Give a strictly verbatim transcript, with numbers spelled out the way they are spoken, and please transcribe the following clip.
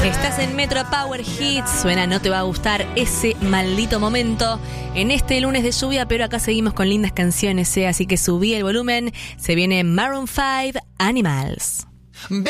Estás en Metro Power Hits, suena No Te Va a Gustar ese maldito momento en este lunes de lluvia, pero acá seguimos con lindas canciones, ¿eh? Así que subí el volumen, se viene Maroon five, Animals.